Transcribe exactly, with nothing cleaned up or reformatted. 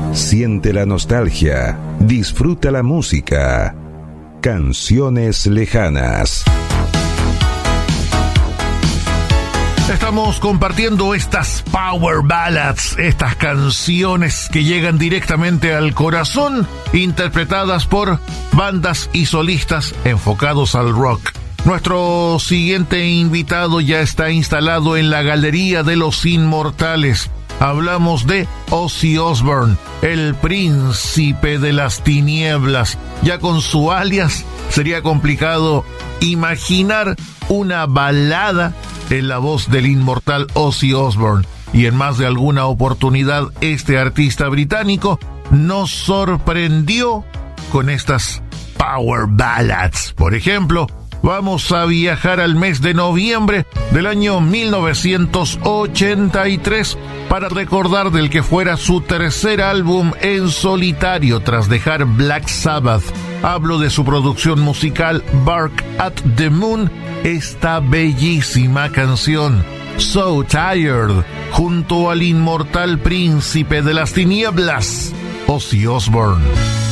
Siente la nostalgia, disfruta la música. Canciones lejanas. Estamos compartiendo estas power ballads, estas canciones que llegan directamente al corazón, interpretadas por bandas y solistas enfocados al rock. Nuestro siguiente invitado ya está instalado en la Galería de los Inmortales. Hablamos de Ozzy Osbourne, el príncipe de las tinieblas. Ya con su alias sería complicado imaginar una balada en la voz del inmortal Ozzy Osbourne. Y en más de alguna oportunidad este artista británico nos sorprendió con estas power ballads. Por ejemplo, vamos a viajar al mes de noviembre del año mil novecientos ochenta y tres para recordar del que fuera su tercer álbum en solitario tras dejar Black Sabbath. Hablo de su producción musical Bark at the Moon, esta bellísima canción So Tired, junto al inmortal príncipe de las tinieblas, Ozzy Osbourne.